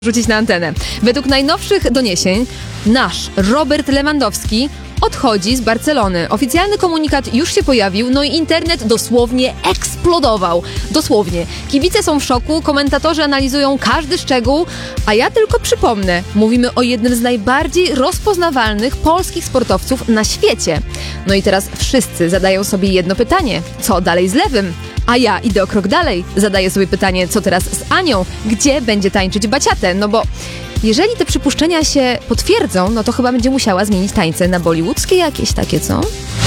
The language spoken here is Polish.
rzucić na antenę. Według najnowszych doniesień nasz Robert Lewandowski odchodzi z Barcelony. Oficjalny komunikat już się pojawił, no i internet dosłownie eksplodował. Dosłownie. Kibice są w szoku, komentatorzy analizują każdy szczegół, a ja tylko przypomnę, mówimy o jednym z najbardziej rozpoznawalnych polskich sportowców na świecie. No i teraz wszyscy zadają sobie jedno pytanie. Co dalej z Lewym? A ja idę o krok dalej. Zadaję sobie pytanie, co teraz z Anią? Gdzie będzie tańczyć baciatę? No bo jeżeli te przypuszczenia się potwierdzą, no to chyba będzie musiała zmienić tańce na bollywoodzkie jakieś takie, co?